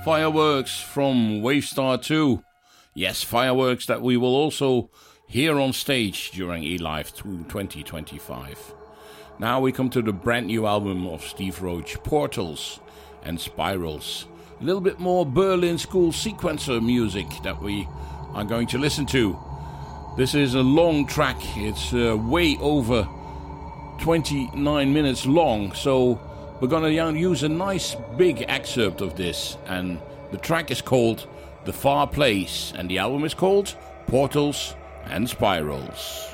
Fireworks from Wavestar 2. Yes, fireworks that we will also hear on stage during eLive 2025. Now we come to the brand new album of Steve Roach, Portals and Spirals. A little bit more Berlin School sequencer music that we are going to listen to. This is a long track. It's way over 29 minutes long, so we're going to use a nice big excerpt of this, and the track is called The Far Place, and the album is called Portals and Spirals.